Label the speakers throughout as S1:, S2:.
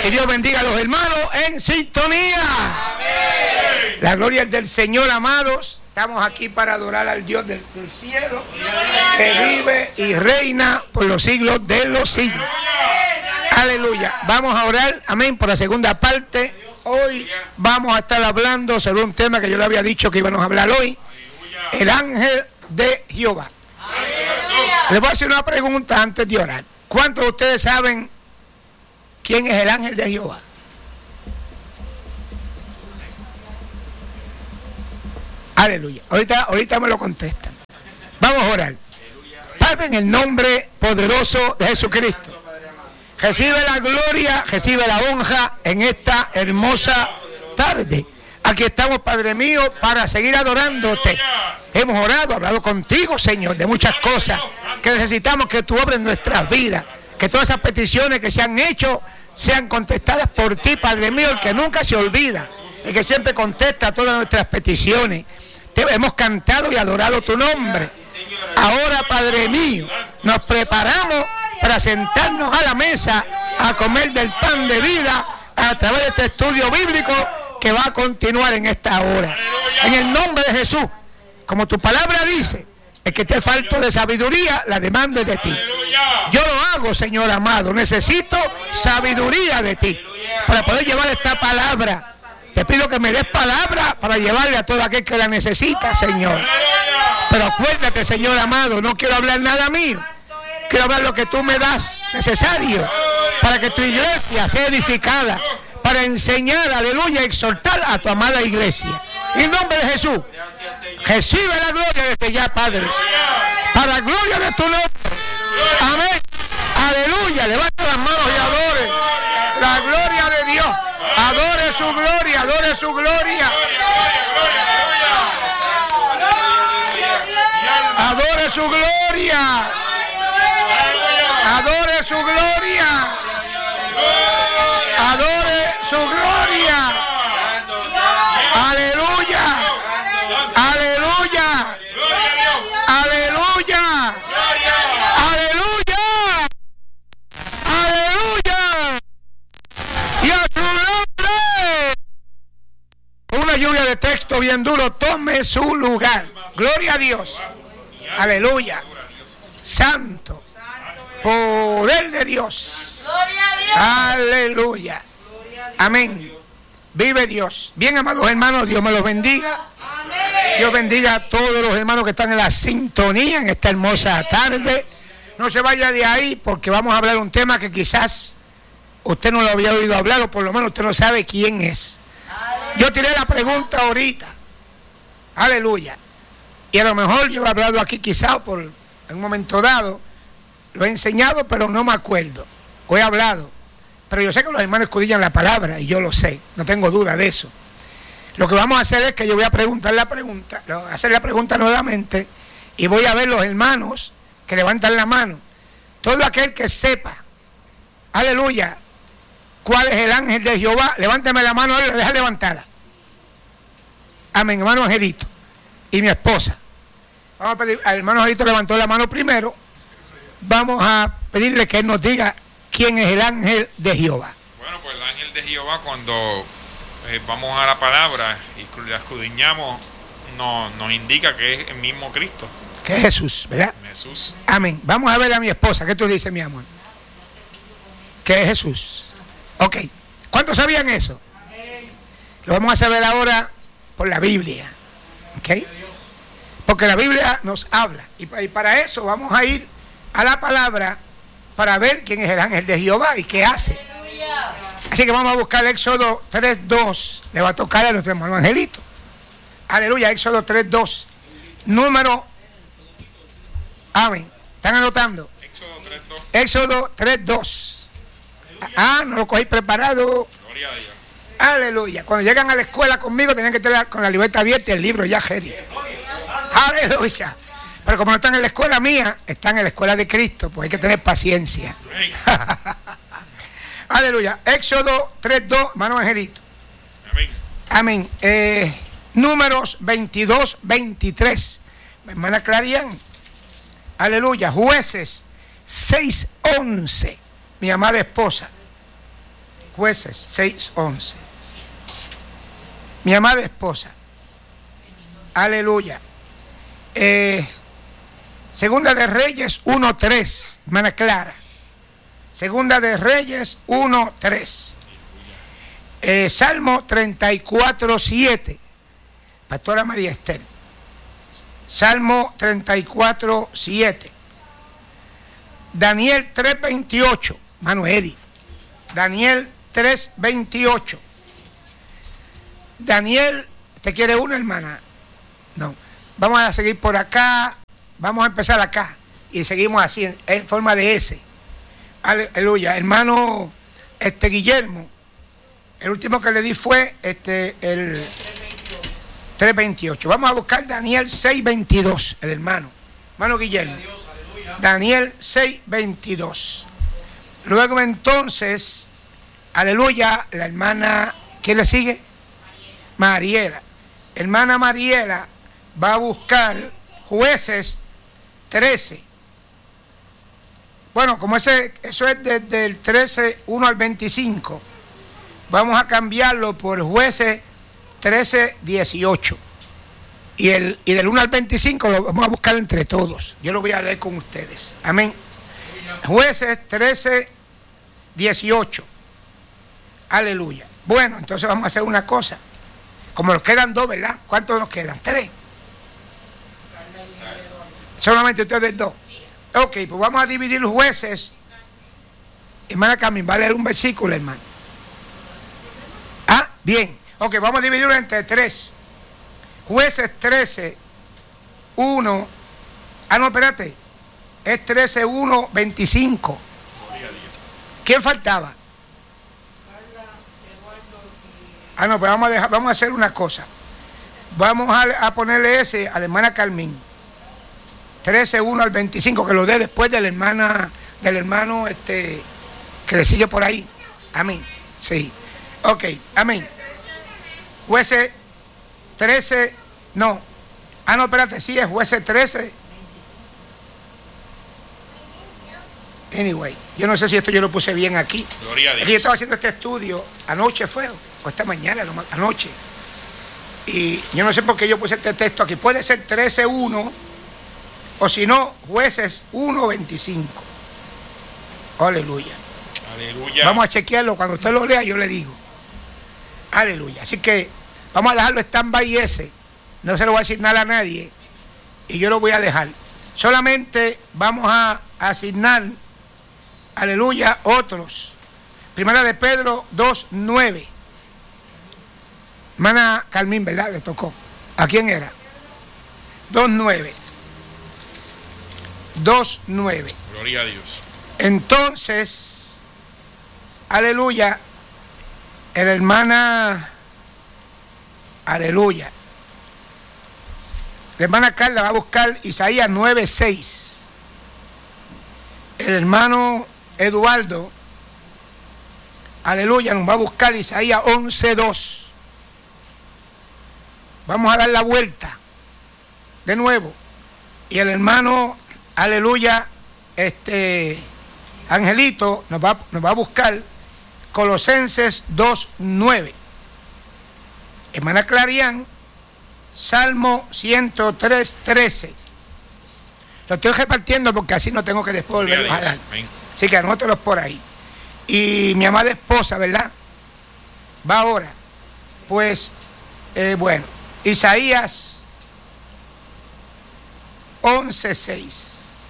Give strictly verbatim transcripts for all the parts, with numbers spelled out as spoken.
S1: Y Dios bendiga a los hermanos en sintonía. Amén. La gloria es del Señor, amados. Estamos aquí para adorar al Dios del, del cielo, que vive y reina por los siglos de los siglos. Aleluya. Vamos a orar, amén, por la segunda parte. Hoy vamos a estar hablando sobre un tema que yo le había dicho que íbamos a hablar hoy. El ángel de Jehová. Les voy a hacer una pregunta antes de orar. ¿Cuántos de ustedes saben quién es el ángel de Jehová? Aleluya. Ahorita, ahorita me lo contestan. Vamos a orar. Padre, en el nombre poderoso de Jesucristo, recibe la gloria, recibe la honra en esta hermosa tarde. Aquí estamos, Padre mío, para seguir adorándote. Hemos orado, hablado contigo, Señor, de muchas cosas que necesitamos que tú obres en nuestras vidas. Que todas esas peticiones que se han hecho sean contestadas por ti, Padre mío, el que nunca se olvida, el que siempre contesta todas nuestras peticiones. Te hemos cantado y adorado tu nombre. Ahora, Padre mío, nos preparamos para sentarnos a la mesa a comer del pan de vida a través de este estudio bíblico que va a continuar en esta hora. En el nombre de Jesús, como tu palabra dice, el que te falta de sabiduría, la demanda es de ti. Yo lo hago, Señor amado. Necesito sabiduría de ti para poder llevar esta palabra. Te pido que me des palabra para llevarle a todo aquel que la necesita, Señor. Pero acuérdate, Señor amado, no quiero hablar nada mío. Quiero hablar lo que tú me das necesario para que tu iglesia sea edificada, para enseñar, aleluya, y exhortar a tu amada iglesia. En nombre de Jesús, recibe la gloria desde ya, Padre, para la gloria de tu nombre. Amén. Aleluya. Levanta las manos y adore la gloria de Dios. Adore su gloria, adore su gloria. Adore su gloria. Adore su gloria. Adore su gloria. Aleluya. Aleluya. Aleluya. Aleluya. Aleluya. Y a su nombre. Una lluvia de texto bien duro, tome su lugar. Gloria a Dios. Aleluya. Santo. Poder de Dios. Aleluya. Amén. Vive Dios. Bien, amados hermanos, Dios me los bendiga. Dios bendiga a todos los hermanos que están en la sintonía en esta hermosa tarde. No se vaya de ahí porque vamos a hablar un tema que quizás usted no lo había oído hablar, o por lo menos usted no sabe quién es. Yo tiré la pregunta ahorita. Aleluya. Y a lo mejor yo he hablado aquí quizás por en un momento dado. Lo he enseñado, pero no me acuerdo. O he hablado. Pero yo sé que los hermanos escudillan la palabra y yo lo sé. No tengo duda de eso. Lo que vamos a hacer es que yo voy a preguntar la pregunta, hacer la pregunta nuevamente, y voy a ver los hermanos que levantan la mano. Todo aquel que sepa, aleluya, cuál es el ángel de Jehová, levántame la mano, la deja levantada. Amén, hermano Angelito. Y mi esposa. Vamos a pedir, al hermano Angelito levantó la mano primero. Vamos a pedirle que él nos diga quién es el ángel de Jehová.
S2: Bueno, pues el ángel de Jehová, cuando eh, vamos a la palabra y la escudriñamos, no, nos indica que es el mismo Cristo.
S1: Que es Jesús, ¿verdad?
S2: Jesús.
S1: Amén. Vamos a ver a mi esposa. ¿Qué tú dices, mi amor? Que es Jesús. Ok. ¿Cuántos sabían eso? Lo vamos a saber ahora por la Biblia. Ok. Porque la Biblia nos habla. Y para eso vamos a ir a la palabra para ver quién es el ángel de Jehová y qué hace. Así que vamos a buscar Éxodo tres dos. Le va a tocar a nuestro hermano Angelito. Aleluya, Éxodo tres dos. Número. Amén. ¿Están anotando?
S2: Éxodo tres dos.
S1: Éxodo tres dos. Ah, no lo cogí preparado.
S2: Gloria a Dios.
S1: Aleluya. Cuando llegan a la escuela conmigo tienen que tener con la libreta abierta y el libro ya ready. Aleluya. Pero como no están en la escuela mía, están en la escuela de Cristo, pues hay que tener paciencia. Aleluya. Éxodo tres dos, hermano Angelito.
S2: Amén.
S1: Amén. Eh, números veintidós veintitrés. Hermana Clarian. Aleluya. Jueces seis once. Mi amada esposa. Jueces seis once. Mi amada esposa. Aleluya. Eh, Segunda de Reyes uno tres, hermana Clara. Segunda de Reyes uno tres. Eh, Salmo treinta y cuatro siete. Pastora María Esther. Salmo treinta y cuatro siete. Daniel tres veintiocho. Hermano Eddie. Daniel tres veintiocho. Daniel, ¿te quiere una, hermana? No. Vamos a seguir por acá. Vamos a empezar acá. Y seguimos así, en, en forma de S. Aleluya. Hermano este Guillermo. El último que le di fue este el tres veintiocho. Vamos a buscar Daniel seis veintidós, el hermano. Hermano Guillermo. Daniel seis veintidós. Luego entonces, aleluya, la hermana, ¿quién le sigue? Mariela. Hermana Mariela va a buscar Jueces trece. Bueno, como ese, eso es desde el trece, uno al veinticinco, vamos a cambiarlo por Jueces trece, dieciocho. Y, el, y del uno al veinticinco lo vamos a buscar entre todos. Yo lo voy a leer con ustedes. Amén. Jueces trece, dieciocho. Aleluya. Bueno, entonces vamos a hacer una cosa. Como nos quedan dos, ¿verdad? ¿Cuántos nos quedan? Tres. Solamente ustedes dos. Ok, pues vamos a dividir los Jueces. Hermana Carmen, va a leer un versículo, hermano. Ah, bien. Ok, vamos a dividirlo entre tres. Jueces trece, uno. Ah, no, espérate. Es trece, uno, veinticinco. ¿Quién faltaba? Ah, no, pues vamos a, dejar, vamos a hacer una cosa. Vamos a, a ponerle ese a la hermana Carmen. trece, uno al veinticinco, que lo dé después de la hermana, del hermano este, que le sigue por ahí. Amén. Sí. Ok, amén. Jueces trece, no. Ah, no, espérate, sí, es Jueces trece. Anyway, yo no sé si esto yo lo puse bien aquí.
S2: Gloria a Dios.
S1: Yo estaba haciendo este estudio, anoche fue, o esta mañana, anoche. Y yo no sé por qué yo puse este texto aquí. Puede ser trece, uno, o si no, Jueces uno, veinticinco. Aleluya.
S2: Aleluya.
S1: Vamos a chequearlo, cuando usted lo lea yo le digo. Aleluya. Así que vamos a dejarlo stand-by ese. No se lo voy a asignar a nadie. Y yo lo voy a dejar. Solamente vamos a asignar, aleluya, otros. Primera de Pedro dos, nueve. Hermana Carmín, ¿verdad? Le tocó. ¿A quién era? dos, nueve. dos, nueve.
S2: Gloria a Dios.
S1: Entonces, aleluya, la hermana, aleluya, la hermana Carla va a buscar Isaías nueve, seis. El hermano Eduardo, aleluya, nos va a buscar Isaías once, dos. Vamos a dar la vuelta de nuevo. Y el hermano, aleluya, este Angelito nos va, nos va a buscar Colosenses dos, nueve. Hermana Clarián, Salmo ciento tres, trece. Lo estoy repartiendo porque así no tengo que después volverlos a dar. Así que anótelos por ahí. Y mi amada esposa, ¿verdad? Va ahora. Pues, eh, bueno, Isaías once, seis.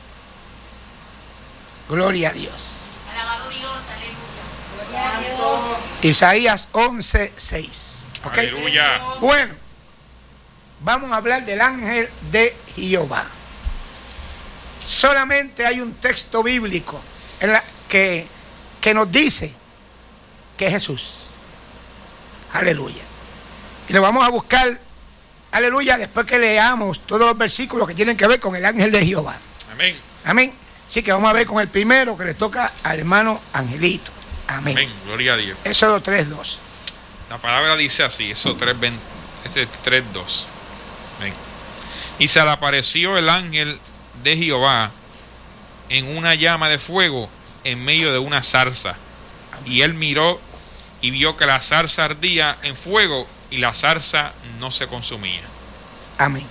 S1: Gloria a Dios.
S3: Alabado Dios, aleluya. Gloria a Dios.
S1: Isaías once, seis. ¿Okay?
S2: Aleluya.
S1: Bueno, vamos a hablar del ángel de Jehová. Solamente hay un texto bíblico en la que, que nos dice que es Jesús. Aleluya. Y lo vamos a buscar, aleluya, después que leamos todos los versículos que tienen que ver con el ángel de Jehová.
S2: Amén.
S1: Amén. Así que vamos a ver con el primero que le toca al hermano Angelito. Amén.
S2: Amén. Gloria a Dios.
S1: Éxodo tres, dos.
S2: La palabra dice así, eso tres, dos. Amén. Y se le apareció el ángel de Jehová en una llama de fuego en medio de una zarza. Y él miró y vio que la zarza ardía en fuego y la zarza no se consumía.
S1: Amén.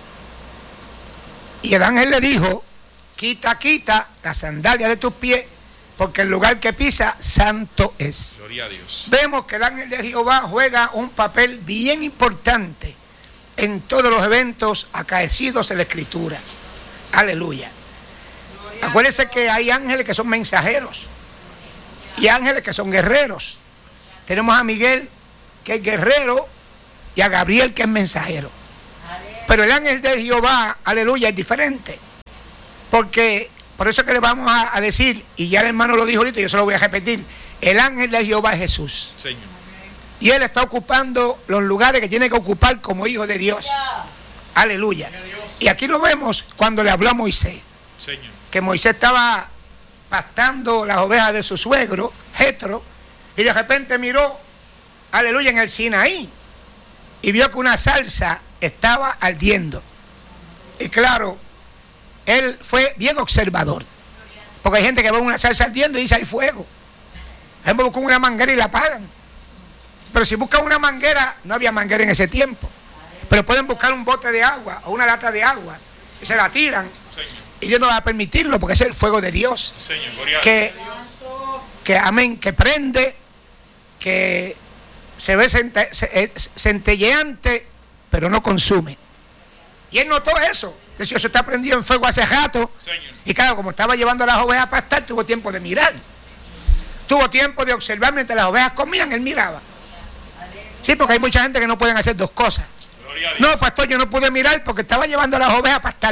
S1: Y el ángel le dijo: quita, quita la sandalia de tus pies, porque el lugar que pisa santo es.
S2: Gloria a Dios.
S1: Vemos que el ángel de Jehová juega un papel bien importante en todos los eventos acaecidos en la Escritura. Aleluya. Acuérdense que hay ángeles que son mensajeros y ángeles que son guerreros. Tenemos a Miguel, que es guerrero, y a Gabriel, que es mensajero. Pero el ángel de Jehová, aleluya, es diferente. Porque, por eso que le vamos a, a decir, y ya el hermano lo dijo ahorita, yo se lo voy a repetir: el ángel de Jehová es Jesús.
S2: Señor.
S1: Y él está ocupando los lugares que tiene que ocupar como hijo de Dios. Aleluya. Y aquí lo vemos cuando le habló a Moisés.
S2: Señor.
S1: Que Moisés estaba pastando las ovejas de su suegro, Jetro, y de repente miró, aleluya, en el Sinaí, y vio que una zarza estaba ardiendo. Y claro, él fue bien observador, porque hay gente que ve una zarza ardiendo y dice: hay fuego. Él busca una manguera y la apagan. Pero si buscan una manguera, no había manguera en ese tiempo, pero pueden buscar un bote de agua o una lata de agua y se la tiran. Señor. Y Dios no va a permitirlo, porque es el fuego de Dios.
S2: Señor, gloria
S1: que, que, amén, que prende, que se ve cente, centelleante, pero no consume. Y él notó eso. Decía: eso está prendido en fuego hace rato.
S2: Señor.
S1: Y claro, como estaba llevando a las ovejas a pastar, tuvo tiempo de mirar. Tuvo tiempo de observar mientras las ovejas comían, él miraba. Sí, porque hay mucha gente que no pueden hacer dos cosas. No, pastor, yo no pude mirar porque estaba llevando a las ovejas a pastar.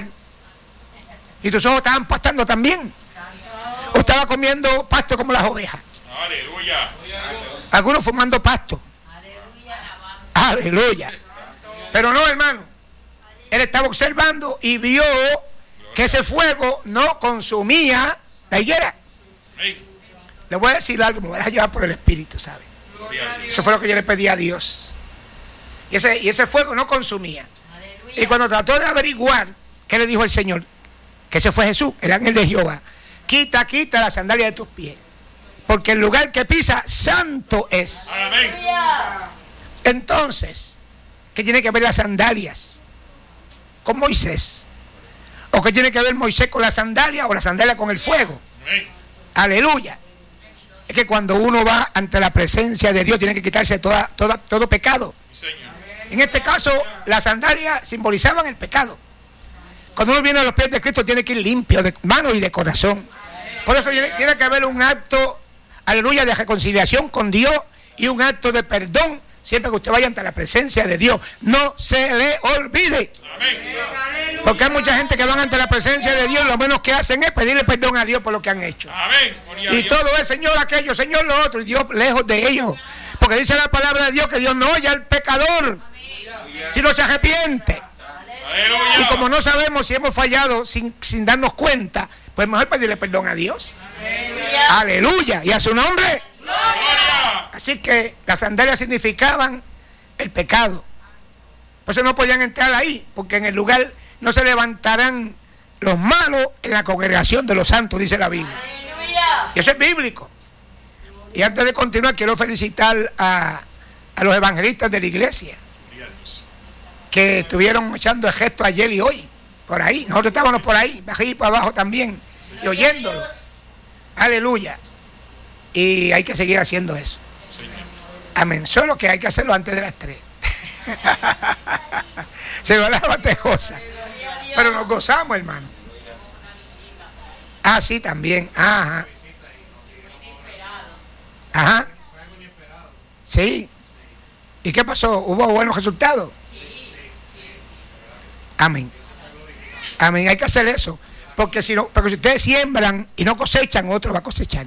S1: Y tus ojos estaban pastando también. O estaba comiendo pasto como las ovejas.
S2: Aleluya.
S1: Algunos fumando pasto. Aleluya. Aleluya. Pero no, hermano. Él estaba observando y vio que ese fuego no consumía la higuera. Le voy a decir algo, me voy a dejar llevar por el Espíritu, ¿sabe? Eso fue lo que yo le pedí a Dios. Y ese, y ese fuego no consumía. Y cuando trató de averiguar, ¿qué le dijo el Señor? Que ese fue Jesús, el ángel de Jehová. Quita, quita la sandalia de tus pies, porque el lugar que pisa santo es.
S2: Amén.
S1: Entonces, ¿qué tiene que ver las sandalias con Moisés? ¿O qué tiene que ver Moisés con la sandalia o la sandalia con el fuego?
S2: Amén.
S1: Aleluya. Es que cuando uno va ante la presencia de Dios, tiene que quitarse toda, toda, todo pecado.
S2: Señor.
S1: En este caso, las sandalias simbolizaban el pecado. Cuando uno viene a los pies de Cristo, tiene que ir limpio de mano y de corazón. Por eso tiene, tiene que haber un acto, aleluya, de reconciliación con Dios y un acto de perdón siempre que usted vaya ante la presencia de Dios. No se le olvide.
S2: Amén.
S1: Porque hay mucha gente que van ante la presencia de Dios y lo menos que hacen es pedirle perdón a Dios por lo que han hecho.
S2: Amén.
S1: Y todo es Señor aquello, Señor lo otro, y Dios lejos de ellos. Porque dice la palabra de Dios que Dios no oye al pecador si no se arrepiente.
S2: Aleluya.
S1: Y como no sabemos si hemos fallado sin, sin darnos cuenta, pues mejor pedirle perdón a Dios. Aleluya. Aleluya. Y a su nombre. Gloria. Así que las sandalias significaban el pecado. Por eso no podían entrar ahí, porque en el lugar no se levantarán los malos en la congregación de los santos, dice la Biblia. Aleluya. Y eso es bíblico. Y antes de continuar, quiero felicitar a, a los evangelistas de la iglesia que estuvieron echando el gesto ayer y hoy, por ahí. Nosotros estábamos por ahí, bajé y para abajo también, y oyéndolo. Aleluya. Y hay que seguir haciendo eso. Amén. Solo que hay que hacerlo antes de las tres. Se va la batejosa. Pero nos gozamos, hermano. Ah, sí, también. Ajá. Ajá. Sí. ¿Y qué pasó? ¿Hubo buenos resultados? Amén. Amén. Hay que hacer eso. Porque si no, porque si ustedes siembran y no cosechan, otro va a cosechar.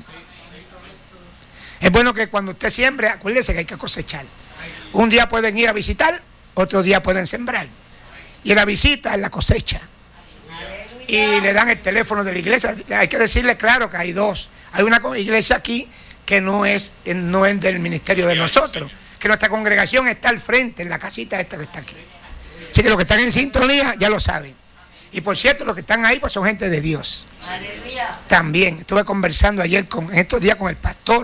S1: Es bueno que cuando usted siembre, acuérdese que hay que cosechar. Un día pueden ir a visitar, otro día pueden sembrar. Y en la visita es la cosecha. Y le dan el teléfono de la iglesia. Hay que decirle claro que hay dos. Hay una iglesia aquí que no es, no es del ministerio de nosotros. Que nuestra congregación está al frente, en la casita esta que está aquí. Así que los que están en sintonía ya lo saben. Y por cierto, los que están ahí pues son gente de Dios. Aleluya. También estuve conversando ayer con estos días con el pastor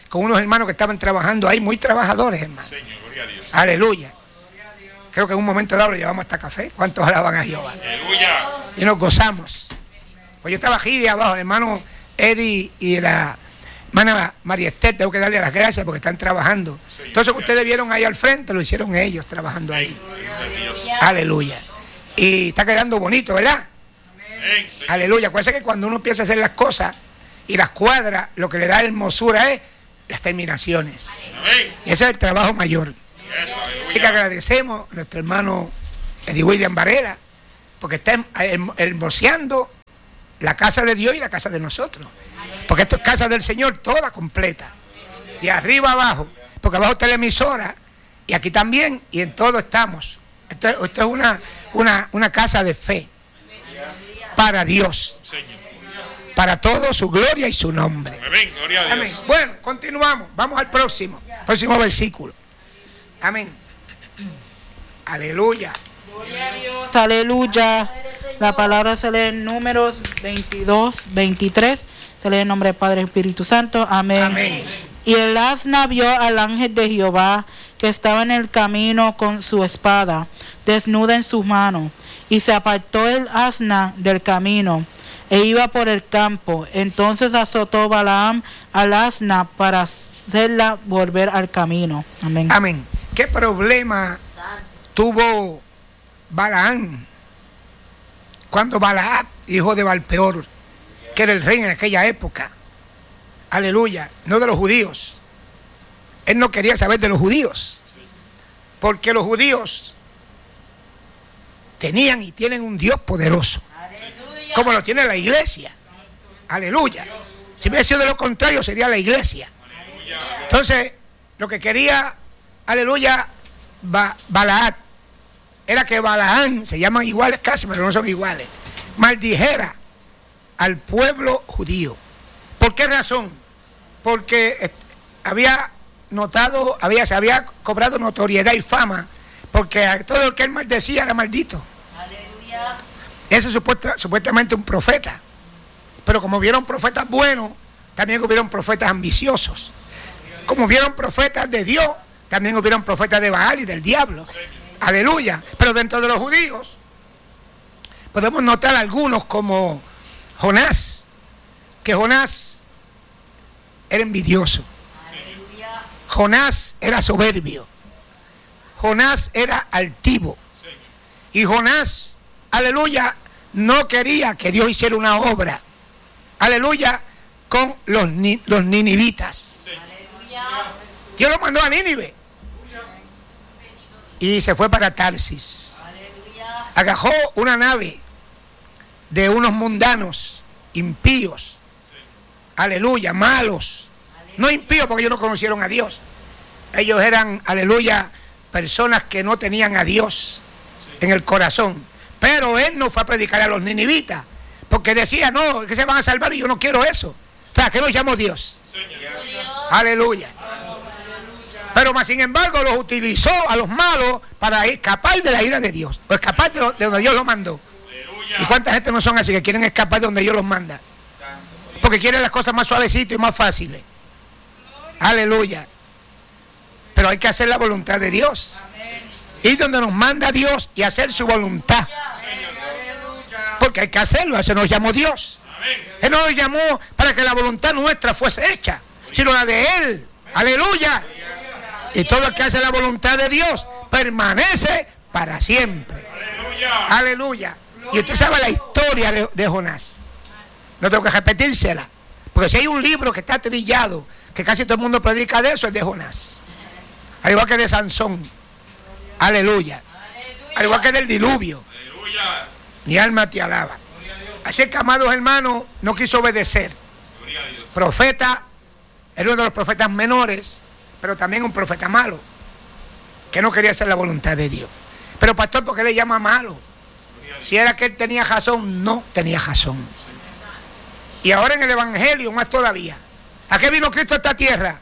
S1: con unos hermanos que estaban trabajando ahí, muy trabajadores, hermano.
S2: Señor, gloria a Dios.
S1: Aleluya. Creo que en un momento dado lo llevamos hasta café. ¿Cuántos alaban a Jehová?
S2: Aleluya.
S1: Y nos gozamos. Pues yo estaba aquí de abajo, el hermano Eddie y la hermana María Esther, tengo que darle las gracias porque están trabajando. Entonces ustedes vieron ahí al frente, lo hicieron ellos trabajando ahí. Aleluya. Y está quedando bonito, ¿verdad? Aleluya. Acuérdense que cuando uno empieza a hacer las cosas y las cuadras, lo que le da hermosura es las terminaciones. Y ese es el trabajo mayor. Así que agradecemos a nuestro hermano Eddie William Varela, porque está hermoseando la casa de Dios y la casa de nosotros. Porque esto es casa del Señor, toda completa. De arriba abajo, porque abajo está la emisora, y aquí también, y en todo estamos. Esto, esto es una, una, una casa de fe para Dios, para todo su gloria y su nombre.
S2: Amén, gloria a Dios.
S1: Amén. Bueno, continuamos, vamos al próximo, próximo versículo. Amén. Aleluya.
S4: Aleluya. La palabra se lee en Números veintidós, veintitrés. Se lee en nombre del Padre y Espíritu Santo. Amén.
S1: Amén.
S4: Y el asna vio al ángel de Jehová que estaba en el camino con su espada, desnuda en sus manos. Y se apartó el asna del camino e iba por el campo. Entonces azotó Balaam al asna para hacerla volver al camino. Amén.
S1: Amén. ¿Qué problema tuvo Balaam cuando Balaam, hijo de Balpeor, que era el rey en aquella época, aleluya, no de los judíos, él no quería saber de los judíos, porque los judíos tenían y tienen un Dios poderoso, aleluya, como lo tiene la iglesia, aleluya. Si hubiera sido de lo contrario, sería la iglesia. Aleluya. Entonces, lo que quería, aleluya, ba Balaam, era que Balaam, se llaman iguales casi, pero no son iguales, maldijera al pueblo judío. ¿Por qué razón? Porque había notado, había, se había cobrado notoriedad y fama, porque todo el que él maldecía era maldito. Aleluya. Ese es supuesta, supuestamente un profeta. Pero como hubieron profetas buenos, también hubieron profetas ambiciosos. Como hubieron profetas de Dios, también hubieron profetas de Baal y del diablo. Aleluya. Pero dentro de los judíos podemos notar algunos como Jonás, que Jonás era envidioso. Aleluya. Jonás era soberbio. Jonás era altivo. Y Jonás, aleluya, no quería que Dios hiciera una obra, aleluya, con los, los ninivitas. Aleluya. Dios lo mandó a Nínive y se fue para Tarsis. Aleluya. Agajó una nave de unos mundanos impíos, aleluya, malos, aleluya. No impíos porque ellos no conocieron a Dios, ellos eran, aleluya, personas que no tenían a Dios en el corazón. Pero él no fue a predicar a los ninivitas, porque decía, no, que se van a salvar y yo no quiero eso. O sea, ¿qué nos llamó Dios? Dios. Aleluya. Pero más sin embargo los utilizó a los malos para escapar de la ira de Dios, o escapar de, lo, de donde Dios los mandó. Aleluya. ¿Y cuánta gente no son así, que quieren escapar de donde Dios los manda? Porque quieren las cosas más suavecitas y más fáciles. Aleluya. Pero hay que hacer la voluntad de Dios. Ir donde nos manda Dios y hacer su voluntad. Porque hay que hacerlo, a eso nos llamó Dios. Él no nos llamó para que la voluntad nuestra fuese hecha, sino la de Él. Aleluya. Y todo el que hace la voluntad de Dios permanece para siempre. Aleluya. Y usted sabe la historia de, de Jonás. No tengo que repetírsela, porque si hay un libro que está trillado, que casi todo el mundo predica de eso, es de Jonás. Al igual que de Sansón. Aleluya. Al igual que del diluvio. Aleluya. Mi alma te alaba. Así que, amados hermanos, no quiso obedecer. Profeta, era uno de los profetas menores, pero también un profeta malo, que no quería hacer la voluntad de Dios. Pero pastor, ¿por qué le llama malo? Si era que él tenía razón, no tenía razón. Y ahora en el Evangelio, más todavía. ¿A qué vino Cristo a esta tierra?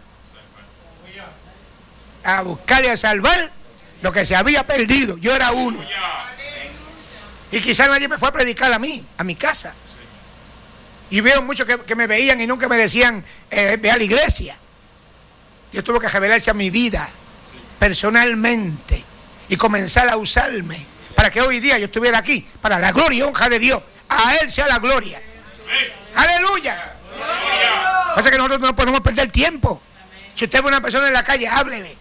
S1: A buscar y a salvar lo que se había perdido. Yo era uno. Y quizás nadie me fue a predicar a mí, a mi casa. Y vieron muchos que, que me veían y nunca me decían, eh, ve a la iglesia. Dios tuvo que revelarse a mi vida personalmente y comenzar a usarme para que hoy día yo estuviera aquí, para la gloria y honra de Dios. A Él sea la gloria. Aleluya. Pasa que nosotros no podemos perder tiempo. Si usted ve una persona en la calle, háblele.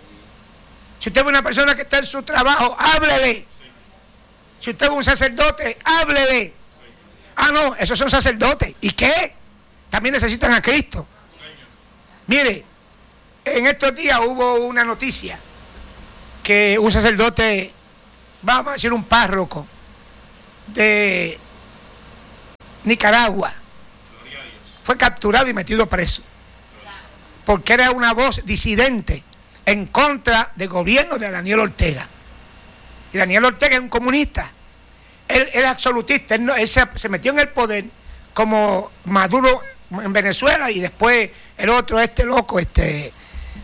S1: Si usted ve una persona que está en su trabajo, háblele. Si usted ve un sacerdote, háblele. Ah, no, esos son sacerdotes. ¿Y qué? También necesitan a Cristo. Mire, en estos días hubo una noticia que un sacerdote, vamos a decir un párroco de Nicaragua, fue capturado y metido preso porque era una voz disidente en contra del gobierno de Daniel Ortega. Y Daniel Ortega es un comunista, él era absolutista, él, no, él se, se metió en el poder como Maduro en Venezuela, y después el otro, este loco, este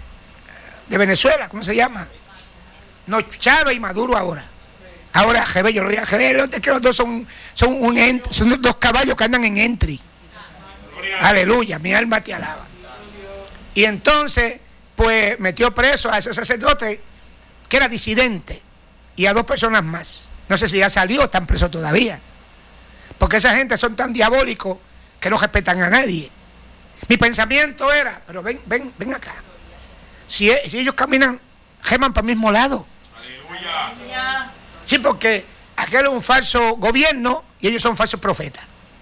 S1: de Venezuela, ¿cómo se llama? No, Chávez y Maduro ahora. Ahora G B, yo lo digo a G B, es que los dos son, son, un, son dos caballos que andan en entry. Aleluya, mi alma te alaba. Y entonces, pues metió preso a ese sacerdote que era disidente y a dos personas más. No sé si ya salió o están presos todavía. Porque esa gente son tan diabólicos que no respetan a nadie. Mi pensamiento era, pero ven, ven, ven acá. Si, si ellos caminan, geman para el mismo lado.
S3: Aleluya.
S1: Sí, porque aquel es un falso gobierno y ellos son falsos profetas.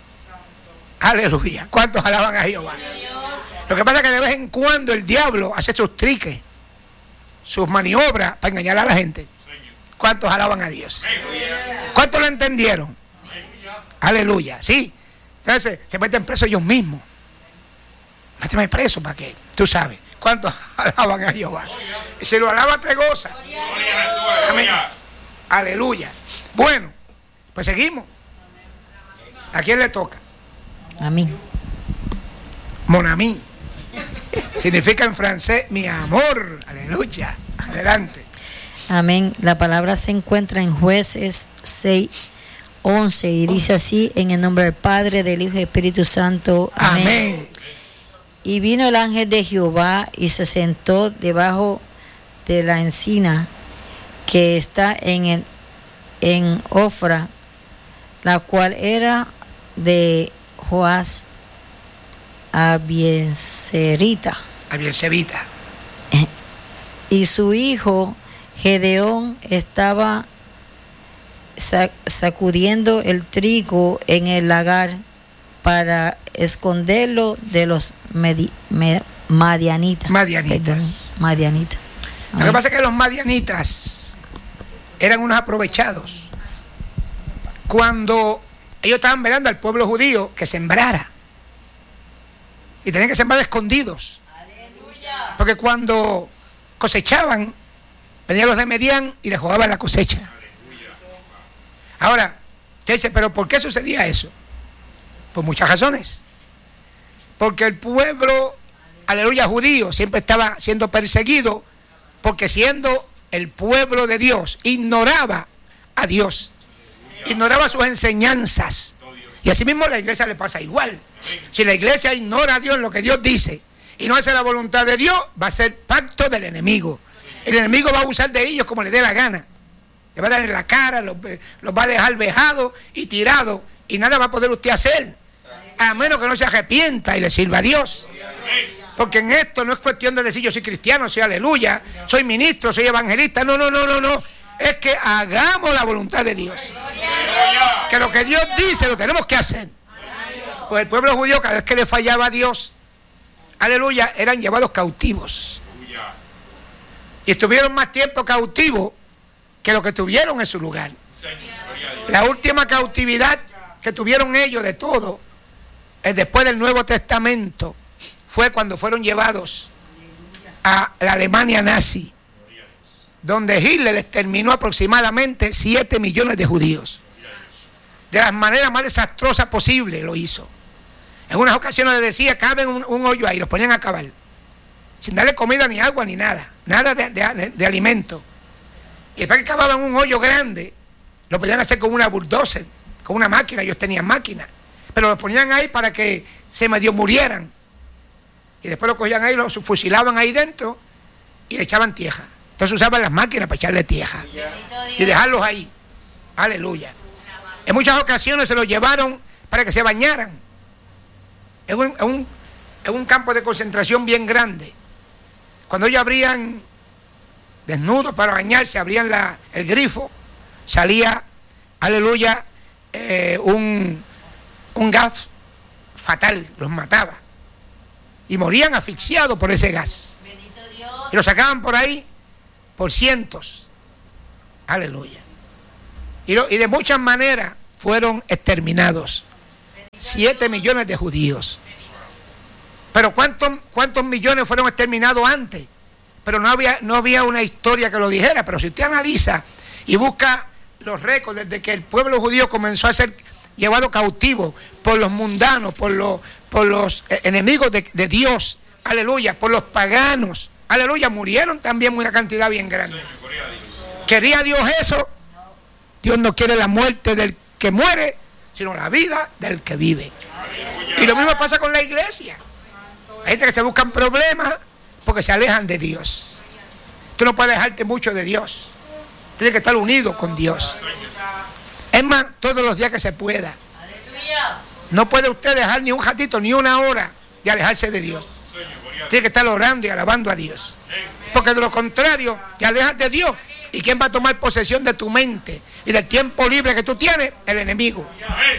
S1: Aleluya. ¿Cuántos alaban a Jehová? Lo que pasa es que de vez en cuando el diablo hace sus triques, sus maniobras para engañar a la gente. ¿Cuántos alaban a Dios? ¿Cuántos lo entendieron? Aleluya. Sí. Entonces se meten presos ellos mismos. Méteme preso para qué. Tú sabes. ¿Cuántos alaban a Jehová? Y si lo alaba te goza. Amén. Aleluya. Bueno, pues seguimos. ¿A quién le toca?
S5: A mí.
S1: Mon ami. Significa en francés mi amor. Aleluya. Adelante.
S5: Amén. La palabra se encuentra en Jueces seis, once y dice así: en el nombre del Padre, del Hijo y del Espíritu Santo. Amén.
S1: Amén.
S5: Y vino el ángel de Jehová y se sentó debajo de la encina que está en el, en Ofra, la cual era de Joás Abiezerita.
S1: Abiezerita.
S5: Y su hijo Gedeón estaba sacudiendo el trigo en el lagar para esconderlo de los medi, me, madianitas.
S1: Madianitas.
S5: Perdón, madianitas.
S1: Lo que pasa es que los madianitas eran unos aprovechados. Cuando ellos estaban velando al pueblo judío que sembrara. Y tenían que sembrar escondidos.
S3: Aleluya.
S1: Porque cuando cosechaban, venían los de Medián y les robaban la cosecha. Ahora, usted dice, ¿pero por qué sucedía eso? Por muchas razones. Porque el pueblo, aleluya, judío, siempre estaba siendo perseguido, porque siendo el pueblo de Dios, ignoraba a Dios, ignoraba sus enseñanzas. Y así mismo a la iglesia le pasa igual. Si la iglesia ignora a Dios, lo que Dios dice, y no hace la voluntad de Dios, va a ser pacto del enemigo. El enemigo va a usar de ellos como le dé la gana. Le va a dar en la cara, los, los va a dejar vejados y tirados, y nada va a poder usted hacer, a menos que no se arrepienta y le sirva a Dios. Porque en esto no es cuestión de decir yo soy cristiano, soy aleluya, soy ministro, soy evangelista. No, no, no, no, no. Es que hagamos la voluntad de Dios. Que lo que Dios dice lo tenemos que hacer. Pues el pueblo judío, cada vez que le fallaba a Dios, aleluya, eran llevados cautivos. Y estuvieron más tiempo cautivos que lo que tuvieron en su lugar. La última cautividad que tuvieron ellos de todo, es después del Nuevo Testamento, fue cuando fueron llevados a la Alemania nazi, donde Hitler exterminó aproximadamente siete millones de judíos. De las maneras más desastrosas posibles lo hizo. En unas ocasiones les decía, caben un, un hoyo ahí, los ponían a cavar, sin darle comida ni agua ni nada, nada de, de, de alimento. Y después que cavaban un hoyo grande, lo podían hacer con una bulldozer, con una máquina, ellos tenían máquina, pero los ponían ahí para que se medio murieran. Y y después lo cogían ahí, lo fusilaban ahí dentro y le echaban tierra. Entonces usaban las máquinas para echarle tierra y dejarlos ahí. Aleluya. En muchas ocasiones se los llevaron para que se bañaran. En un, en un, en un campo de concentración bien grande. Cuando ellos abrían desnudos para bañarse, abrían la, el grifo, salía, aleluya, eh, un, un gas fatal, los mataba. Y morían asfixiados por ese gas. Y los sacaban por ahí por cientos. Aleluya. Y, lo, y de muchas maneras fueron exterminados. Siete millones de judíos. Pero ¿cuántos, cuántos millones fueron exterminados antes? Pero no había, no había una historia que lo dijera. Pero si usted analiza y busca los récords desde que el pueblo judío comenzó a ser llevado cautivo por los mundanos, por los, por los enemigos de, de Dios, aleluya, por los paganos, aleluya, murieron también una cantidad bien grande. ¿Quería Dios eso? Dios no quiere la muerte del que muere, sino la vida del que vive. Y lo mismo pasa con la iglesia. Hay gente que se buscan problemas porque se alejan de Dios. Tú no puedes alejarte mucho de Dios. Tienes que estar unido con Dios. Es más, todos los días que se pueda. No puede usted dejar ni un ratito, ni una hora de alejarse de Dios. Tiene que estar orando y alabando a Dios. Porque de lo contrario, te alejas de Dios. ¿Y quién va a tomar posesión de tu mente y del tiempo libre que tú tienes? El enemigo.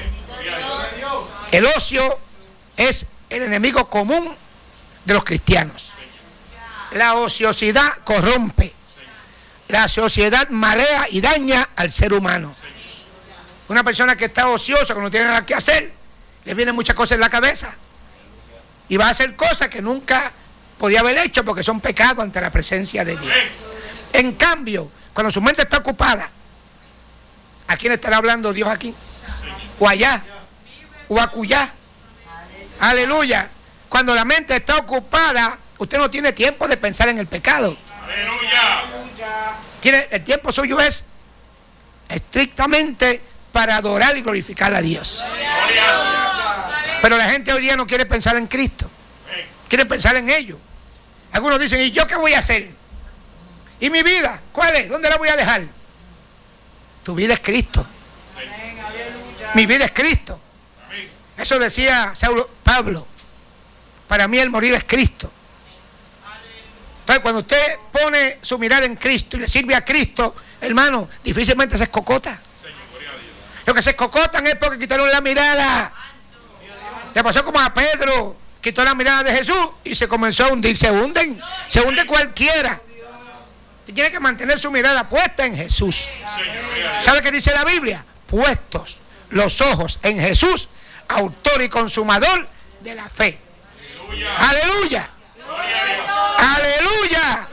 S1: El ocio es el enemigo común de los cristianos. La ociosidad corrompe. La sociedad marea y daña al ser humano. Una persona que está ociosa, que no tiene nada que hacer, le vienen muchas cosas en la cabeza. Y va a hacer cosas que nunca podía haber hecho porque son pecados ante la presencia de Dios. En cambio, cuando su mente está ocupada, ¿a quién estará hablando Dios aquí? O allá, o acullá. Aleluya. Cuando la mente está ocupada, usted no tiene tiempo de pensar en el pecado. Aleluya. Tiene, el tiempo suyo es estrictamente para adorar y glorificar a Dios. Pero la gente hoy día no quiere pensar en Cristo. Quiere pensar en ellos. Algunos dicen, ¿y yo qué voy a hacer? ¿Y mi vida? ¿Cuál es? ¿Dónde la voy a dejar? Tu vida es Cristo. Mi vida es Cristo. Eso decía Saulo, Pablo. Para mí el morir es Cristo. Entonces, cuando usted pone su mirada en Cristo y le sirve a Cristo, hermano, difícilmente se escocota. Lo que se escocotan es porque quitaron la mirada. Le pasó como a Pedro, quitó la mirada de Jesús y se comenzó a hundir. Se hunden, se hunde cualquiera. Tiene que mantener su mirada puesta en Jesús. ¿Sabe qué dice la Biblia? Puestos los ojos en Jesús, autor y consumador de la fe. Aleluya. Aleluya.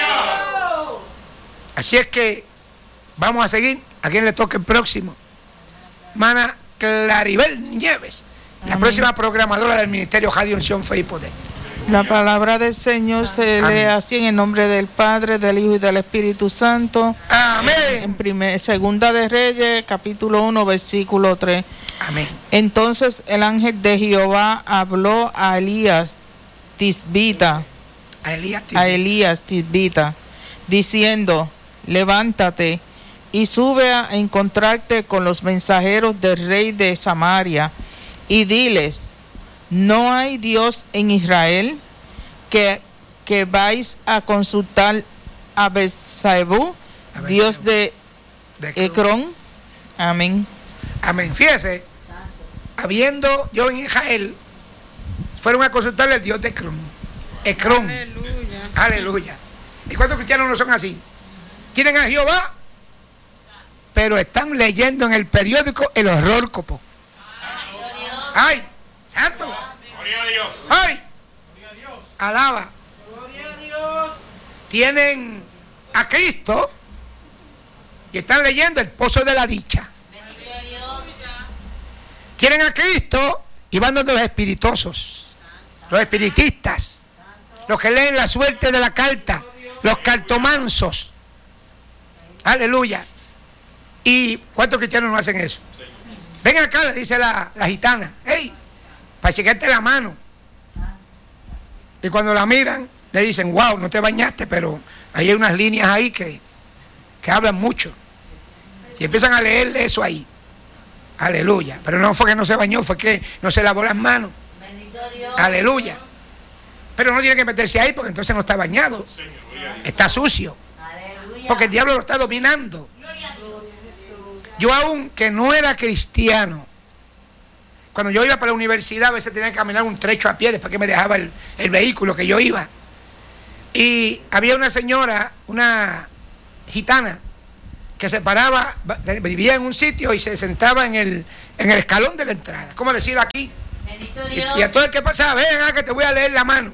S1: Así es que vamos a seguir. ¿A quién le toca el próximo? Hermana Claribel Nieves, la Amén. Próxima programadora del Ministerio Radio Unción, Fe y Poder.
S4: La palabra del Señor se Amén. Lee así en el nombre del Padre, del Hijo y del Espíritu Santo.
S1: Amén.
S4: En primer, Segunda de Reyes, capítulo uno, versículo tres.
S1: Amén.
S4: Entonces el ángel de Jehová habló a Elías Tisbita,
S1: a Elías Tisbita,
S4: a Elías Tisbita, diciendo, levántate y sube a encontrarte con los mensajeros del rey de Samaria y diles, ¿no hay Dios en Israel que, que vais a consultar a Beelzebú, Dios de, de Ecrón? Amén.
S1: Amén. Fíjese, habiendo Dios en Israel, fueron a consultarle al Dios de Ecrón. Ecrón. Aleluya. Aleluya. ¿Y cuántos cristianos no son así? Tienen a Jehová, pero están leyendo en el periódico el horóscopo. ¡Ay! ¡Santo!
S2: ¡Gloria a Dios!
S1: ¡Ay! ¡Alaba! ¡Gloria a Dios! Tienen a Cristo y están leyendo el pozo de la dicha. Tienen a Cristo y van donde los espirituosos, los espiritistas, los que leen la suerte de la carta, los cartomansos. Aleluya. ¿Y cuántos cristianos no hacen eso? Ven acá, le dice la, la gitana, hey, para chequearte la mano. Y cuando la miran, le dicen, wow, no te bañaste, pero ahí hay unas líneas ahí que, que hablan mucho. Y empiezan a leerle eso ahí. Aleluya. Pero no fue que no se bañó, fue que no se lavó las manos. Aleluya. Pero no tiene que meterse ahí porque entonces no está bañado. Está sucio. Porque el diablo lo está dominando. Yo aún que no era cristiano, cuando yo iba para la universidad a veces tenía que caminar un trecho a pie después que me dejaba el, el vehículo que yo iba. Y había una señora, una gitana, que se paraba, vivía en un sitio y se sentaba en el, en el escalón de la entrada. ¿Cómo decirlo aquí? Y, y a todo el que pasaba, ven acá que te voy a leer la mano.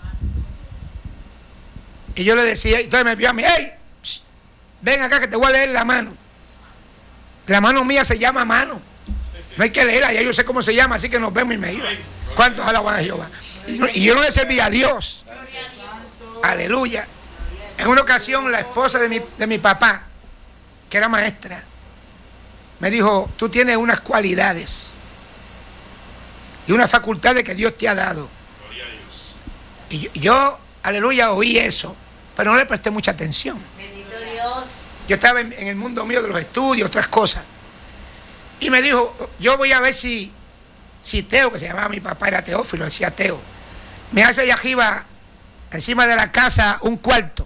S1: Y yo le decía, y entonces me vio a mí, hey, psh, ven acá que te voy a leer la mano. La mano mía se llama mano. No hay que leerla, ya yo sé cómo se llama, así que nos vemos y me iba. ¿Cuántos alaban a Jehová? Y, y yo no le servía a Dios. Aleluya. En una ocasión la esposa de mi, de mi papá, que era maestra, me dijo, tú tienes unas cualidades y unas facultades que Dios te ha dado. Y yo, yo, aleluya, oí eso, pero no le presté mucha atención.
S5: Bendito Dios.
S1: Yo estaba en, en el mundo mío de los estudios, otras cosas. Y me dijo, yo voy a ver si, si Teo, que se llamaba mi papá, era Teófilo, decía Teo, me hace allá arriba, encima de la casa, un cuarto.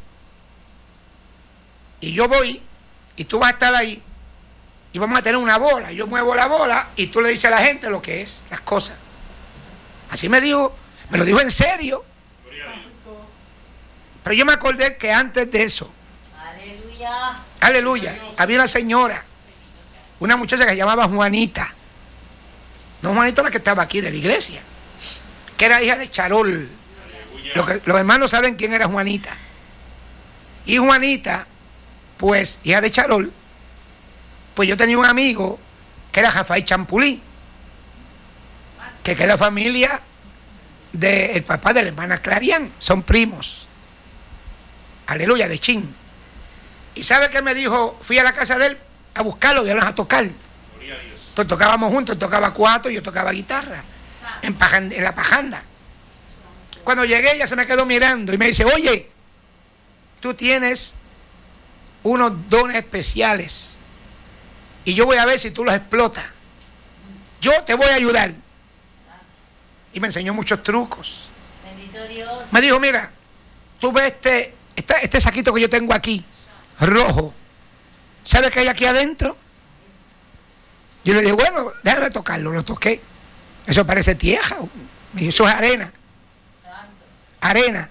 S1: Y yo voy, y tú vas a estar ahí, y vamos a tener una bola. Yo muevo la bola, y tú le dices a la gente lo que es, las cosas. Así me dijo, me lo dijo en serio. Pero yo me acordé que antes de eso,
S5: Aleluya.
S1: aleluya, había una señora, una muchacha que se llamaba Juanita. No Juanita la que estaba aquí de la iglesia, que era hija de Charol. Lo que, los hermanos saben quién era Juanita. Y Juanita, pues, hija de Charol, pues yo tenía un amigo que era Rafael Champulí, que queda familia del papá de la hermana Clarián, son primos. Aleluya, de Chin. ¿Y sabe qué me dijo? Fui a la casa de él a buscarlo y a a tocar. Entonces tocábamos juntos, él tocaba cuatro y yo tocaba guitarra en, pajanda, en la pajanda. Cuando llegué ella se me quedó mirando y me dice, oye, tú tienes unos dones especiales y yo voy a ver si tú los explotas. Yo te voy a ayudar. Y me enseñó muchos trucos.
S5: Bendito Dios.
S1: Me dijo, mira, tú ves este, este, este saquito que yo tengo aquí, rojo. ¿Sabes qué hay aquí adentro? Yo le dije, bueno, déjame tocarlo. Lo toqué. Eso parece tierra. Me dijo, eso es arena. Arena.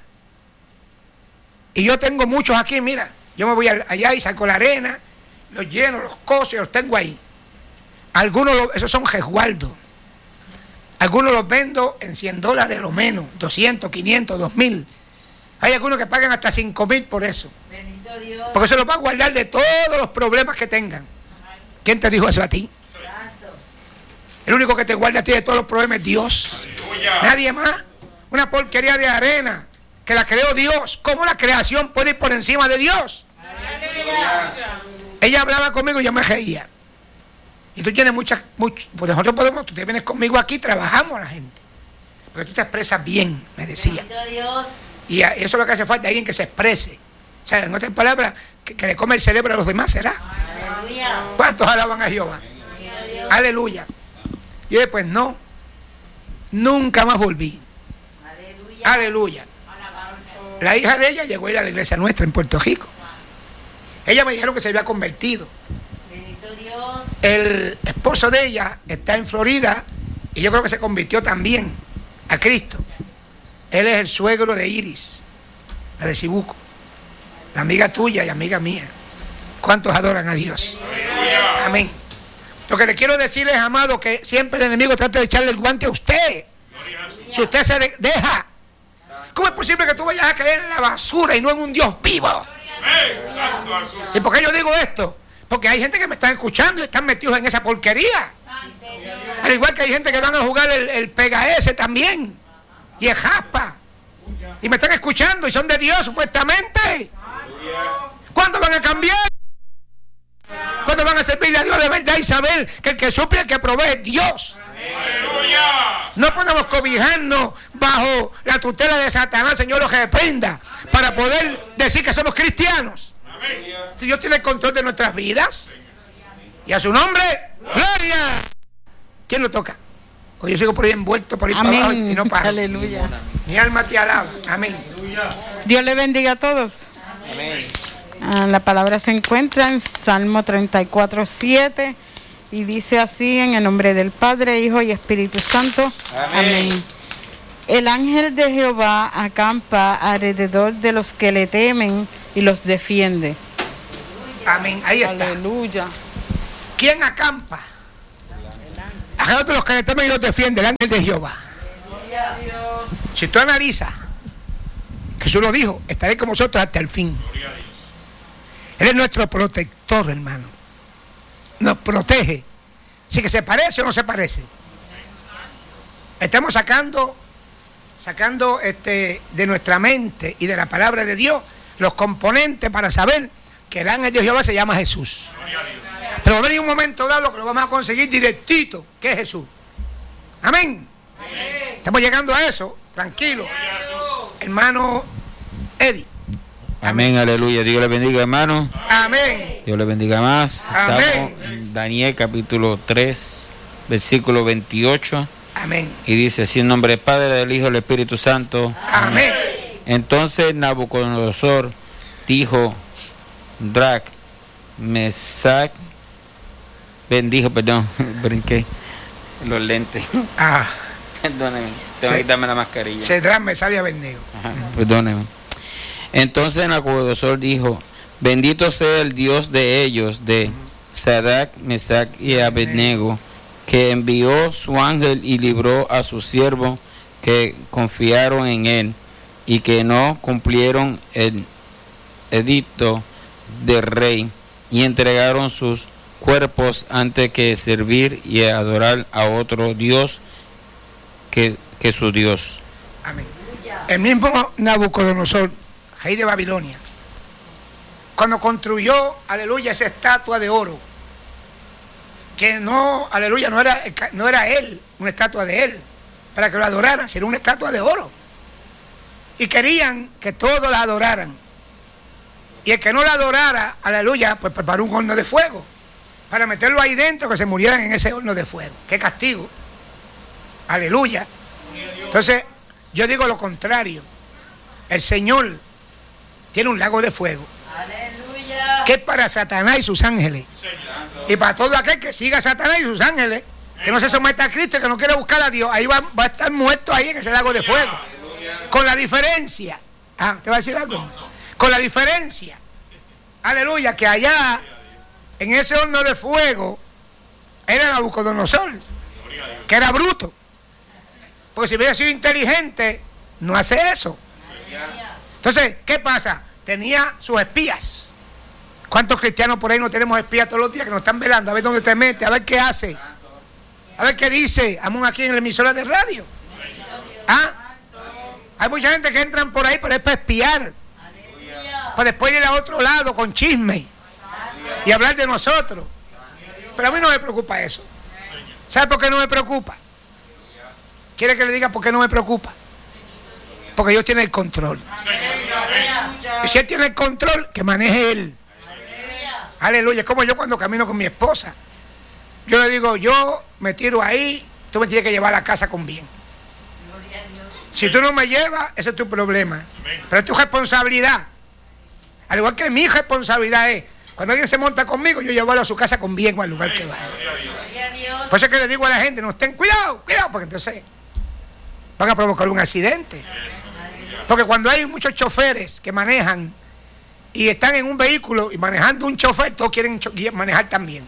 S1: Y yo tengo muchos aquí, mira. Yo me voy allá y saco la arena, los lleno, los coso y los tengo ahí. Algunos, esos son resguardos. Algunos los vendo en cien dólares lo menos, doscientos, quinientos, dos mil. Hay algunos que pagan hasta cinco mil por eso.
S5: Bendito Dios.
S1: Porque se los va a guardar de todos los problemas que tengan. ¿Quién te dijo eso a ti?
S5: Santo.
S1: El único que te guarda a ti de todos los problemas es Dios.
S2: Aleluya.
S1: Nadie más. Una porquería de arena que la creó Dios. ¿Cómo la creación puede ir por encima de Dios?
S5: Aleluya.
S1: Ella hablaba conmigo y yo me reía. Y tú tienes muchas, muchas, pues nosotros podemos, tú te vienes conmigo aquí, trabajamos a la gente. Porque tú te expresas bien, me decía.
S5: Bendito Dios.
S1: Y eso es lo que hace falta, alguien que se exprese. O sea, en otras palabras, que, que le come el cerebro a los demás, ¿será?
S5: Aleluya.
S1: ¿Cuántos alaban a Jehová?
S5: Bendito Dios.
S1: Aleluya. Y yo dije, pues no, nunca más volví.
S5: Aleluya.
S1: Aleluya. La hija de ella llegó a ir a la iglesia nuestra en Puerto Rico. Ella me dijeron que se había convertido.
S5: Bendito Dios.
S1: El esposo de ella está en Florida y yo creo que se convirtió también a Cristo. Él es el suegro de Iris, la de Cibuco, la amiga tuya y amiga mía. ¿Cuántos adoran a Dios? Amén. Lo que le quiero decir es, amado, que siempre el enemigo trata de echarle el guante a usted. Si usted se de- deja. ¿Cómo es posible que tú vayas a creer en la basura y no en un Dios vivo? ¿Y por qué yo digo esto? Porque hay gente que me está escuchando y están metidos en esa porquería. Al igual que hay gente que van a jugar el, el pega ese también. Y el jaspa. Y me están escuchando y son de Dios supuestamente. ¿Cuándo van a cambiar? ¿Cuándo van a servirle a Dios de verdad y saber que el que suple, el que provee es Dios?
S2: Aleluya.
S1: No podemos cobijarnos bajo la tutela de Satanás, Señor, lo que dependa, para poder decir que somos cristianos. Si Dios tiene el control de nuestras vidas, y a su nombre, gloria. ¿Quién lo toca? O yo sigo por ahí envuelto por ahí para abajo y no paro.
S4: Aleluya.
S1: Mi alma te alaba. Amén.
S4: Dios le bendiga a todos.
S2: Amén.
S4: Ah, la palabra se encuentra en Salmo treinta y cuatro, siete y dice así: en el nombre del Padre, Hijo y Espíritu Santo.
S2: Amén.
S4: Amén. El ángel de Jehová acampa alrededor de los que le temen y los defiende.
S1: Amén. Ahí está.
S4: Aleluya.
S1: ¿Quién acampa? Alrededor de los que le temen y los defiende, el ángel de Jehová. Si tú analizas, Jesús lo dijo: estaré con vosotros hasta el fin. Él es nuestro protector, hermano. Nos protege. Si que se parece o no se parece. Estamos sacando, sacando este, de nuestra mente y de la palabra de Dios los componentes para saber que el ángel de Jehová se llama Jesús. Pero va a venir un momento dado que lo vamos a conseguir directito, que es Jesús. Amén. Amén. Estamos llegando a eso, tranquilo. Hermano Eddie.
S6: Amén, aleluya. Dios le bendiga, hermano.
S1: Amén.
S6: Dios le bendiga más.
S1: Amén.
S6: Estamos en Daniel capítulo tres, versículo veintiocho.
S1: Amén.
S6: Y dice así: en nombre del Padre, del Hijo y del Espíritu Santo.
S1: Amén.
S6: Entonces Nabucodonosor dijo: Drac, Mesac, bendijo, perdón, brinqué los lentes.
S1: Ah,
S6: Perdóneme, tengo que quitarme la mascarilla.
S1: Cedrán me sale a Bernego.
S6: Ajá, perdóneme. Entonces Nabucodonosor dijo: bendito sea el Dios de ellos, de Sadrach, Mesach y Abednego, que envió su ángel y libró a sus siervos que confiaron en él y que no cumplieron el edicto del rey y entregaron sus cuerpos antes que servir y adorar a otro Dios que, que su Dios.
S1: Amén. El mismo Nabucodonosor, rey de Babilonia, cuando construyó, aleluya, esa estatua de oro, que no, aleluya, no era, no era él, una estatua de él, para que lo adoraran, sino una estatua de oro. Y querían que todos la adoraran. Y el que no la adorara, aleluya, pues preparó un horno de fuego, para meterlo ahí dentro, que se murieran en ese horno de fuego. ¡Qué castigo! Aleluya. Entonces, yo digo lo contrario. El Señor tiene un lago de fuego. Aleluya. Que es para Satanás y sus ángeles. Y para todo aquel que siga a Satanás y sus ángeles, que no se someta a Cristo, que no quiere buscar a Dios, ahí va, va a estar muerto ahí en ese lago de fuego. Con la diferencia. Ah, ¿te va a decir algo? Con la diferencia. Aleluya, que allá, en ese horno de fuego, era Nabucodonosor, que era bruto. Porque si hubiera sido inteligente, no hace eso. Entonces, ¿qué pasa? Tenía sus espías. ¿Cuántos cristianos por ahí no tenemos espías todos los días que nos están velando? A ver dónde te mete, a ver qué hace, a ver qué dice. Vamos aquí en la emisora de radio. ¿Ah? Hay mucha gente que entran por ahí, pero es para espiar. Para después ir a otro lado con chisme y hablar de nosotros. Pero a mí no me preocupa eso. ¿Sabe por qué no me preocupa? ¿Quiere que le diga por qué no me preocupa? Porque Dios tiene el control. Y si Él tiene el control, que maneje Él. Aleluya. Es como yo cuando camino con mi esposa. Yo le digo, yo me tiro ahí, tú me tienes que llevar a la casa con bien. Si tú no me llevas, ese es tu problema. Pero es tu responsabilidad. Al igual que mi responsabilidad es, cuando alguien se monta conmigo, yo llevarlo a su casa con bien o al lugar que va. Por eso es que le digo a la gente, no estén, cuidado, cuidado, porque entonces van a provocar un accidente. Porque cuando hay muchos choferes que manejan y están en un vehículo y manejando un chofer, todos quieren manejar también.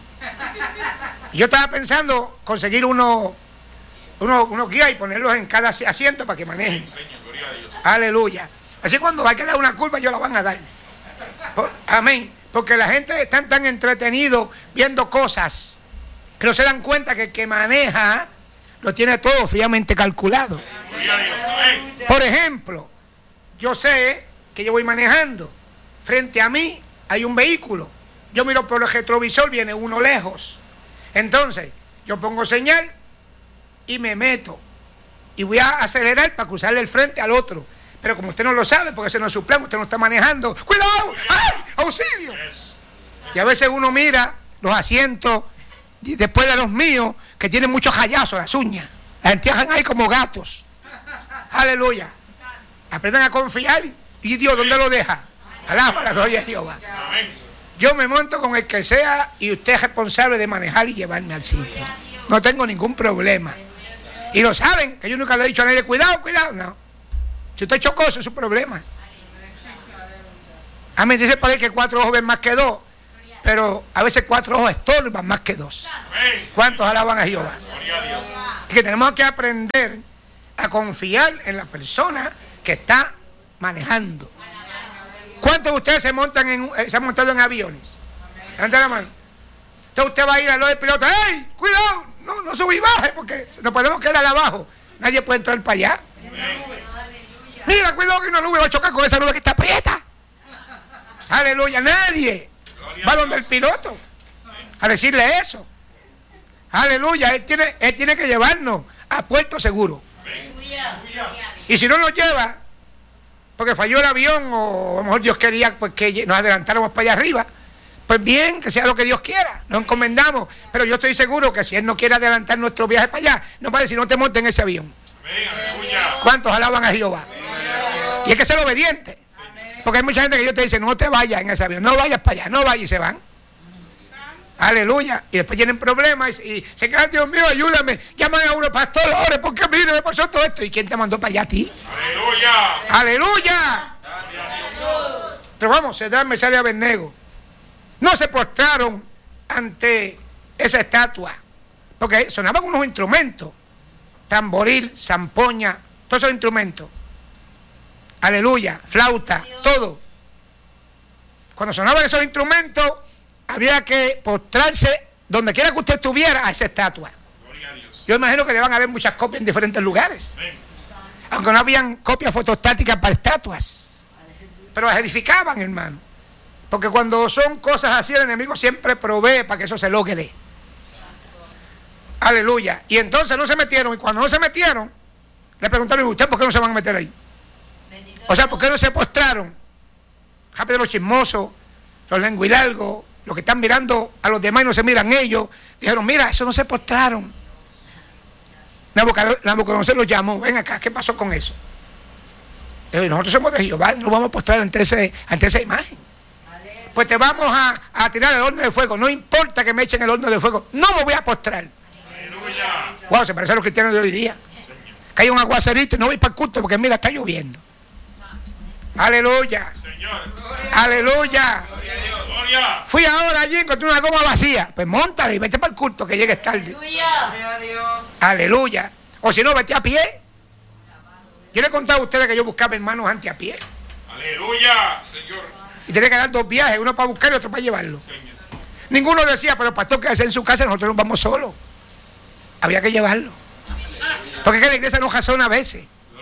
S1: Y yo estaba pensando conseguir unos uno, uno guías y ponerlos en cada asiento para que manejen. Aleluya. Así cuando va a quedar una curva, ellos la van a dar. Por, amén. Porque la gente está tan entretenido viendo cosas que no se dan cuenta que el que maneja lo tiene todo fríamente calculado. Por ejemplo, yo sé que yo voy manejando. Frente a mí hay un vehículo. Yo miro por el retrovisor, viene uno lejos. Entonces, yo pongo señal y me meto. y voy a acelerar para cruzarle el frente al otro. Pero como usted no lo sabe, porque ese no es su plan, usted no está manejando. ¡Cuidado! ¡Ay! ¡Auxilio! Y a veces uno mira los asientos después de los míos, que tienen muchos jayazos, las uñas. Las entierran ahí como gatos. Aleluya. Aprendan a confiar. ¿Y Dios dónde lo deja? Alaba la gloria de Jehová. Yo me monto con el que sea y usted es responsable de manejar y llevarme al sitio. No tengo ningún problema. Y lo saben, que yo nunca le he dicho a nadie, cuidado, cuidado. No. Si usted chocó, eso es su problema. A mí dice por ahí que cuatro ojos ven más que dos. Pero a veces cuatro ojos estorban más que dos. ¿Cuántos alaban a Jehová? Es que tenemos que aprender a confiar en la persona que está manejando. ¿Cuántos de ustedes se montan en, se han montado en aviones? Levanta la mano. Entonces usted va a ir al lado del piloto. ¡Ey! ¡Cuidado! No, no sube y baje porque nos podemos quedar abajo. Nadie puede entrar para allá. Mira, cuidado que una nube va a chocar con esa nube que está aprieta. Aleluya. Nadie va donde el piloto a decirle eso. Aleluya. Él tiene, él tiene que llevarnos a puerto seguro. Y si no nos lleva, porque falló el avión o a lo mejor Dios quería pues, que nos adelantáramos para allá arriba, pues bien, que sea lo que Dios quiera, nos encomendamos. Pero yo estoy seguro que si Él no quiere adelantar nuestro viaje para allá, no vale si no te montes en ese avión. ¿Cuántos alaban a Jehová? Y hay que ser obediente. Porque hay mucha gente que yo te dice, no te vayas en ese avión, no vayas para allá, no vayas, y se van. Aleluya. Y después tienen problemas y, y se quedan, Dios mío, ayúdame. Llaman a uno, pastor, ore, porque mire, me pasó todo esto. ¿Y quién te mandó para allá a ti? Aleluya. Aleluya. Pero vamos, Cedrán, Mesac y Abednego no se postraron ante esa estatua, porque sonaban unos instrumentos, tamboril, zampoña, todos esos instrumentos. Aleluya, flauta, todo. Cuando sonaban esos instrumentos, había que postrarse donde quiera que usted estuviera a esa estatua. Yo imagino que le van a ver muchas copias en diferentes lugares, aunque no habían copias fotostáticas para estatuas, pero las edificaban, hermano, porque cuando son cosas así el enemigo siempre provee para que eso se logre. Aleluya. Y entonces no se metieron, y cuando no se metieron le preguntaron, ¿y usted por qué no se van a meter ahí? O sea, ¿por qué no se postraron? Rápido, los chismosos, los lenguilargos, los que están mirando a los demás y no se miran ellos, dijeron, mira, eso no se postraron. Nabucodonosor los llamó, ven acá, ¿qué pasó con eso? Dijo, nosotros somos de Jehová, no vamos a postrar ante, ese, ante esa imagen. Pues te vamos a, a tirar el horno de fuego, no importa que me echen el horno de fuego, no me voy a postrar. Aleluya. Wow, se parece a los cristianos de hoy día. Que hay un aguacerito y no voy para el culto porque mira, está lloviendo. Aleluya. Señor. Aleluya. Gloria. Fui ahora allí y encontré una goma vacía. Pues móntala y vete para el culto que llegues tarde. Aleluya. Aleluya. O si no, vete a pie. Yo le he contado a ustedes que yo buscaba hermanos antes a pie. Aleluya, Señor. Y tenía que dar dos viajes, uno para buscar y otro para llevarlo. Señor. Ninguno decía, pero pastor, que hace en su casa, nosotros nos vamos solos. Había que llevarlo. Porque es que la iglesia no razona a veces.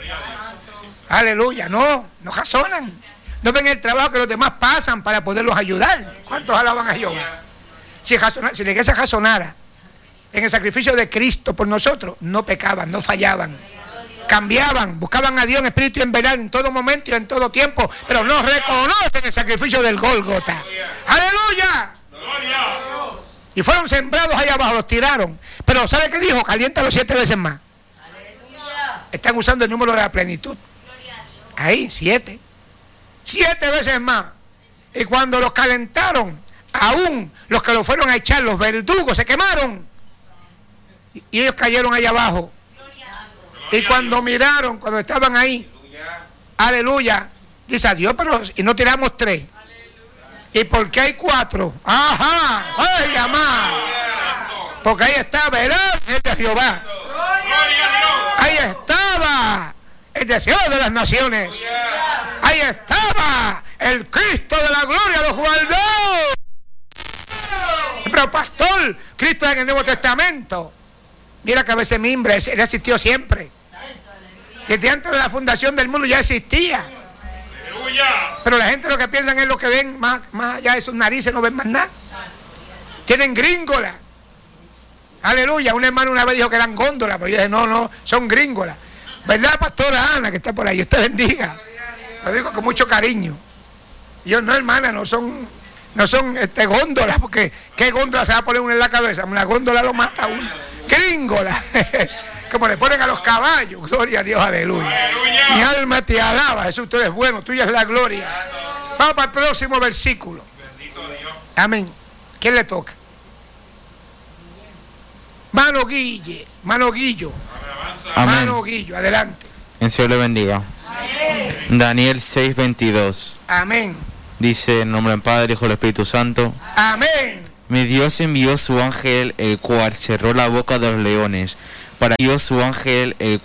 S1: Aleluya, no, no razonan. No ven el trabajo que los demás pasan para poderlos ayudar. ¿Cuántos alaban a Jehová? Si, razona, si la iglesia razonara en el sacrificio de Cristo por nosotros, no pecaban, no fallaban. Cambiaban, buscaban a Dios en espíritu y en verdad en todo momento y en todo tiempo, pero no reconocen el sacrificio del Gólgota. ¡Aleluya! Y fueron sembrados allá abajo, los tiraron. Pero ¿sabe qué dijo? Caliéntalo siete veces más. Están usando el número de la plenitud. Ahí, siete. Siete veces más. Y cuando los calentaron, aún los que los fueron a echar, los verdugos, se quemaron. Y ellos cayeron allá abajo. Y cuando miraron, cuando estaban ahí, aleluya, dice a Dios, pero y no tiramos tres. ¿Y por qué hay cuatro? Ajá, ay, amá. Porque ahí estaba el ángel de Jehová. Ahí estaba el deseo de las naciones. Ahí estaba el Cristo de la gloria, los guardó. Pero pastor, Cristo en el Nuevo Testamento. Mira que a veces mimbre, él existió siempre. Desde antes de la fundación del mundo ya existía. Pero la gente lo que piensan es lo que ven más, más allá de sus narices, no ven más nada. Tienen gringola. Aleluya. Un hermano una vez dijo que eran góndolas, pero yo dije, no, no, son gringolas. ¿Verdad, pastora Ana, que está por ahí? Dios te bendiga. Lo digo con mucho cariño. Yo no, hermana, no son, no son este, góndolas, porque ¿qué góndola se va a poner uno en la cabeza? Una góndola lo mata a uno. Gringola. Como le ponen a los caballos. Gloria a Dios, aleluya. aleluya. Mi alma te alaba, Jesús, tú eres bueno, tuya es la gloria. Vamos para el próximo versículo. Amén. ¿Quién le toca? Mano Guille, Mano Guillo.
S7: Amén.
S1: Mano Guillo, adelante.
S7: El Señor le bendiga. Amén. Daniel seis veintidós.
S1: Amén.
S7: Dice en nombre del Padre, Hijo y del Espíritu Santo.
S1: Amén.
S7: Mi Dios envió su ángel, el cual cerró la boca de los leones. Para Dios su ángel, el